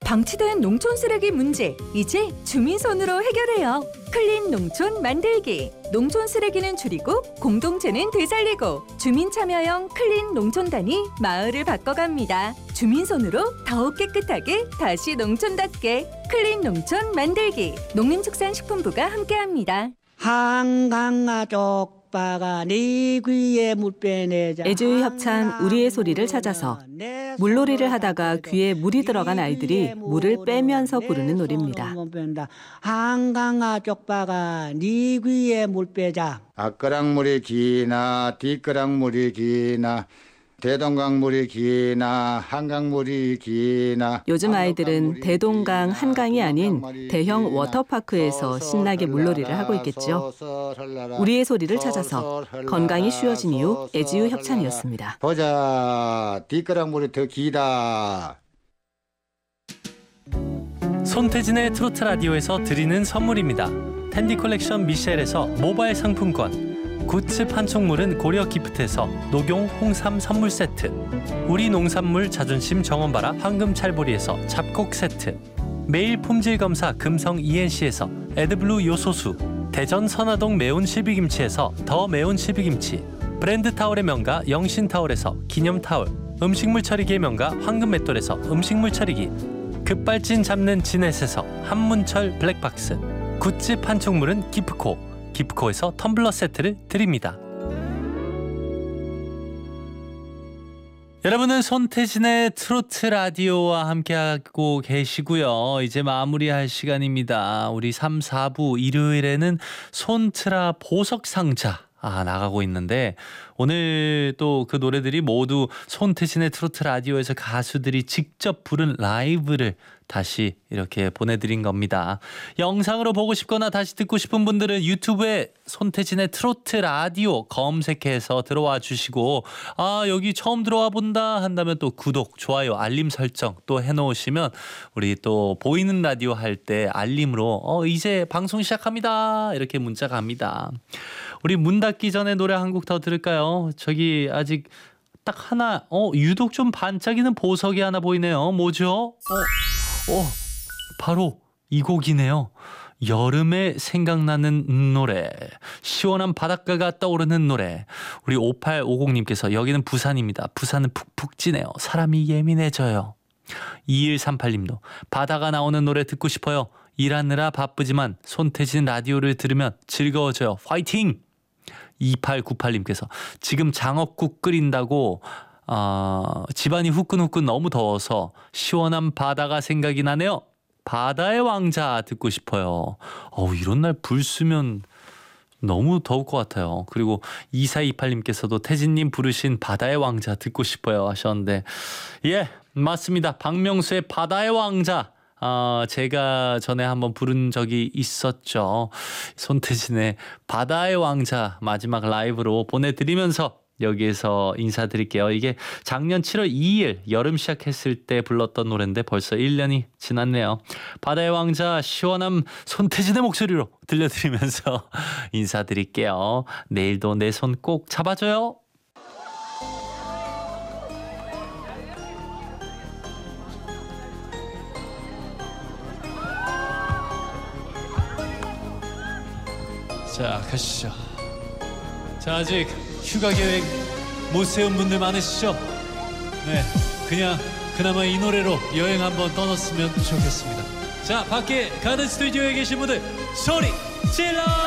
방치된 농촌 쓰레기 문제, 이제 주민손으로 해결해요. 클린 농촌 만들기. 농촌 쓰레기는 줄이고 공동체는 되살리고 주민 참여형 클린 농촌단이 마을을 바꿔갑니다. 주민손으로 더욱 깨끗하게 다시 농촌답게 클린 농촌 만들기. 농림축산식품부가 함께합니다. 한강아 족바가 네 귀에 물 빼내자. 애주의 협찬 우리의 소리를 찾아서 물놀이를 하다가 귀에 물이 들어간 아이들이 물을 빼면서 부르는 노래입니다. 한강아 족바가 네 귀에 물 빼자. 앞가락물이 기나 뒷가락물이 기나 대동강물이 기나 한강물이 기나. 요즘 아이들은 대동강, 한강이 아닌 대형 워터파크에서 신나게 물놀이를 하고 있겠죠. 우리의 소리를 찾아서 건강이 쉬워진 이후 애지유 협찬이었습니다. 보자, 뒷가락물이 더 기다. 손태진의 트로트 라디오에서 드리는 선물입니다. 텐디 컬렉션 미셸에서 모바일 상품권, 굿즈 판촉물은 고려 기프트에서 녹용 홍삼 선물 세트, 우리 농산물 자존심 정원바라 황금찰보리에서 잡곡 세트, 매일 품질 검사 금성 ENC에서 에드블루 요소수, 대전 선화동 매운 실비김치에서 더 매운 실비김치, 브랜드 타월의 명가 영신 타월에서 기념 타월, 음식물 처리기의 명가 황금 맷돌에서 음식물 처리기, 급발진 잡는 지넷에서 한문철 블랙박스, 굿즈 판촉물은 기프코, 기프코에서 텀블러 세트를 드립니다. 여러분은 손태진의 트로트 라디오와 함께하고 계시고요. 이제 마무리할 시간입니다. 우리 3, 4부 일요일에는 손트라 보석상자 나가고 있는데 오늘 또 그 노래들이 모두 손태진의 트로트 라디오에서 가수들이 직접 부른 라이브를 다시 이렇게 보내드린 겁니다. 영상으로 보고 싶거나 다시 듣고 싶은 분들은 유튜브에 손태진의 트로트 라디오 검색해서 들어와 주시고, 여기 처음 들어와 본다 한다면 또 구독, 좋아요, 알림 설정 또 해놓으시면 우리 또 보이는 라디오 할 때 알림으로 이제 방송 시작합니다 이렇게 문자 갑니다. 우리 문 닫기 전에 노래 한 곡 더 들을까요? 저기 아직 딱 하나 유독 좀 반짝이는 보석이 하나 보이네요. 뭐죠? 바로 이 곡이네요. 여름에 생각나는 노래, 시원한 바닷가가 떠오르는 노래. 우리 5850님께서 여기는 부산입니다. 부산은 푹푹 찌네요. 사람이 예민해져요. 2138님도 바다가 나오는 노래 듣고 싶어요. 일하느라 바쁘지만 손태진 라디오를 들으면 즐거워져요. 화이팅! 2898님께서 지금 장어국 끓인다고 집안이 후끈후끈 너무 더워서 시원한 바다가 생각이 나네요. 바다의 왕자 듣고 싶어요. 이런 날 불 쓰면 너무 더울 것 같아요. 그리고 2428님께서도 태진님 부르신 바다의 왕자 듣고 싶어요 하셨는데, 예, 맞습니다. 박명수의 바다의 왕자. 제가 전에 한번 부른 적이 있었죠. 손태진의 바다의 왕자 마지막 라이브로 보내드리면서 여기에서 인사드릴게요. 이게 작년 7월 2일 여름 시작했을 때 불렀던 노래인데 벌써 1년이 지났네요. 바다의 왕자 시원한 손태진의 목소리로 들려드리면서 인사드릴게요. 내일도 내 손 꼭 잡아줘요. 자, 가시죠. 자, 아직 휴가 계획 못 세운 분들 많으시죠? 네, 그냥 그나마 이 노래로 여행 한번 떠났으면 좋겠습니다. 자, 밖에 가든 스튜디오에 계신 분들 소리 질러!